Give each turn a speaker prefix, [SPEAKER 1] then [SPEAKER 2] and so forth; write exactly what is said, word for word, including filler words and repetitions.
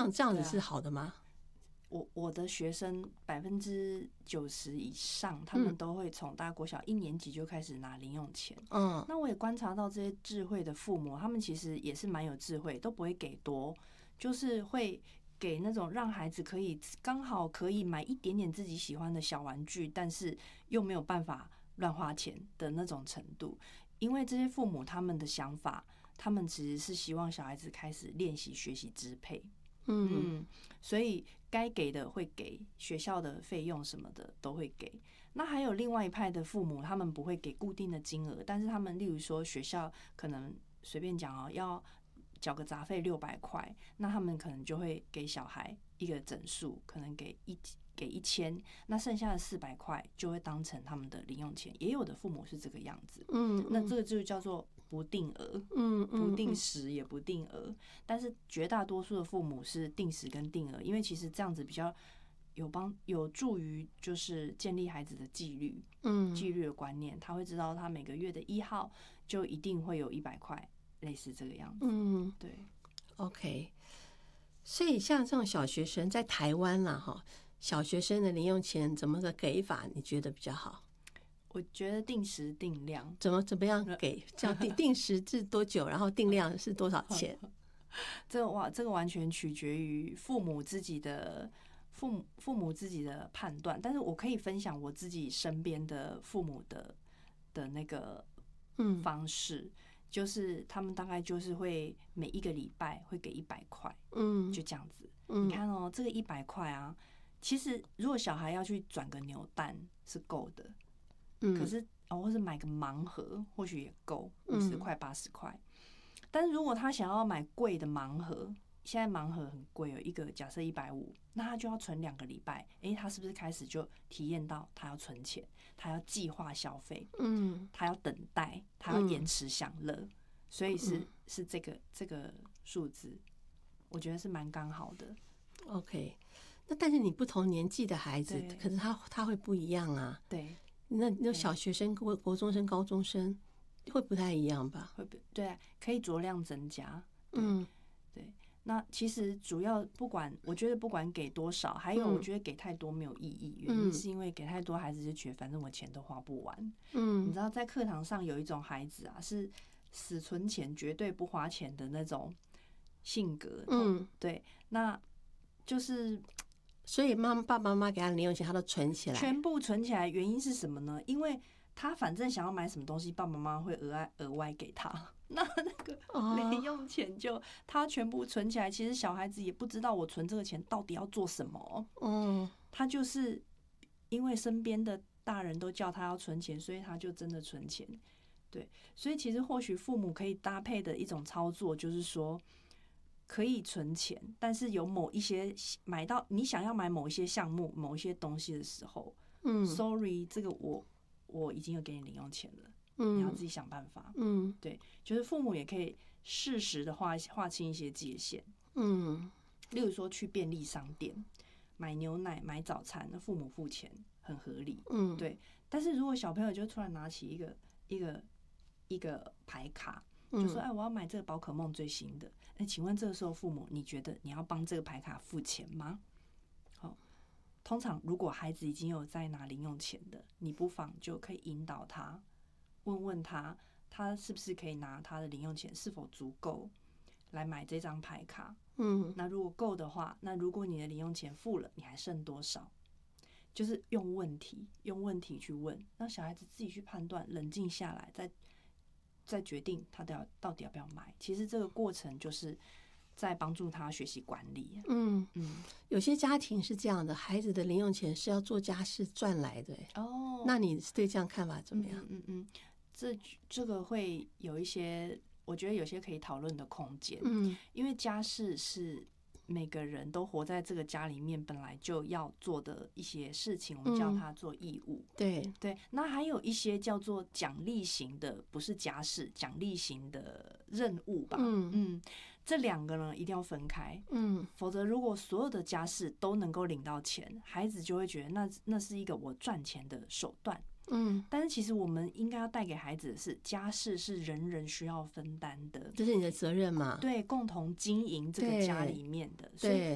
[SPEAKER 1] 样这样子是好的吗？
[SPEAKER 2] 我我的学生百分之九十以上，他们都会从大国小一年级就开始拿零用钱。嗯，那我也观察到这些智慧的父母，他们其实也是蛮有智慧，都不会给多，就是会给那种让孩子可以刚好可以买一点点自己喜欢的小玩具，但是又没有办法乱花钱的那种程度。因为这些父母他们的想法，他们其实是希望小孩子开始练习学习支配。嗯，所以该给的会给，学校的费用什么的都会给。那还有另外一派的父母，他们不会给固定的金额，但是他们例如说学校可能随便讲哦，要缴个杂费六百块，那他们可能就会给小孩一个整数，可能给一给一千，那剩下的四百块就会当成他们的零用钱。也有的父母是这个样子，嗯，那这个就叫做不定额，嗯，不定时也不定额。但是绝大多数的父母是定时跟定额，因为其实这样子比较有帮有助于就是建立孩子的纪律，嗯，纪律的观念，他会知道他每个月的一号就一定会有一百块，类似这个样子，嗯，对
[SPEAKER 1] ，OK。所以像这种小学生在台湾啦，哈。小学生的零用钱怎么个给法？你觉得比较好？
[SPEAKER 2] 我觉得定时定量，
[SPEAKER 1] 怎么怎么样给？这样定定时是多久？然后定量是多少钱？
[SPEAKER 2] 这个哇，这个完全取决于父母自己的父母父母自己的判断。但是我可以分享我自己身边的父母的的那个方式。嗯，就是他们大概就是会每一个礼拜会给一百块，嗯，就这样子。嗯，你看哦，这个一百块啊。其实，如果小孩要去转个扭蛋是够的，嗯，可是哦，或是买个盲盒，或许也够五十块、八十块。但是如果他想要买贵的盲盒，现在盲盒很贵哦，一个假设一百五，那他就要存两个礼拜。哎，他是不是开始就体验到他要存钱，他要计划消费，嗯，他要等待，他要延迟享乐，所以是是这个这个数字，我觉得是蛮刚好的。
[SPEAKER 1] OK。那但是你不同年纪的孩子，可是他他会不一样啊。
[SPEAKER 2] 对，
[SPEAKER 1] 那那小学生、国国中生、高中生会不太一样吧？
[SPEAKER 2] 会不对，可以酌量增加。嗯，对。那其实主要不管，我觉得不管给多少，还有我觉得给太多没有意义，原因是因为给太多孩子就觉得反正我钱都花不完。嗯，你知道在课堂上有一种孩子啊，是死存钱绝对不花钱的那种性格。嗯，对，那就是。
[SPEAKER 1] 所以妈妈爸爸妈妈给他零用钱，他都存起来，
[SPEAKER 2] 全部存起来。原因是什么呢？因为他反正想要买什么东西，爸爸妈妈会额外额外给他。那那个零用钱就他全部存起来。其实小孩子也不知道我存这个钱到底要做什么。嗯，他就是因为身边的大人都叫他要存钱，所以他就真的存钱。对，所以其实或许父母可以搭配的一种操作，就是说。可以存钱，但是有某一些买到你想要买某一些项目、某一些东西的时候，嗯 ，sorry， 这个我我已经有给你零用钱了，嗯，你要自己想办法，嗯，对，就是父母也可以适时的划划清一些界限，嗯，例如说去便利商店买牛奶、买早餐，那父母付钱很合理，嗯，对。但是如果小朋友就突然拿起一个一个一个牌卡。就说哎，我要买这个宝可梦最新的。哎，请问这个时候父母，你觉得你要帮这个牌卡付钱吗？好，通常如果孩子已经有在拿零用钱的，你不妨就可以引导他，问问他，他是不是可以拿他的零用钱是否足够来买这张牌卡。嗯，那如果够的话，那如果你的零用钱付了，你还剩多少？就是用问题，用问题去问，让小孩子自己去判断，冷静下来，再。再决定他到底要不要买，其实这个过程就是在帮助他学习管理。嗯
[SPEAKER 1] 嗯，有些家庭是这样的，孩子的零用钱是要做家事赚来的。哦，那你对这样看法怎么样？
[SPEAKER 2] 嗯嗯嗯，这这个会有一些，我觉得有些可以讨论的空间。嗯，因为家事是。每个人都活在这个家里面，本来就要做的一些事情，我们叫它做义务。
[SPEAKER 1] 嗯、对
[SPEAKER 2] 对，那还有一些叫做奖励型的，不是家事，奖励型的任务吧。嗯嗯，这两个呢一定要分开。嗯，否则如果所有的家事都能够领到钱，孩子就会觉得那那是一个我赚钱的手段。嗯，但是其实我们应该要带给孩子的是，家事是人人需要分担的，
[SPEAKER 1] 这是你的责任嘛？
[SPEAKER 2] 对，共同经营这个家里面的，所以